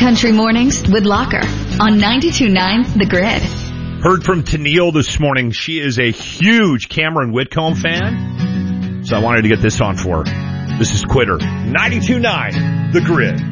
Country Mornings with Locker on 92.9 The Grid. Heard from Tennille this morning. She is a huge Cameron Whitcomb fan, so I wanted to get this on for her. This is Quitter, 92.9 The Grid.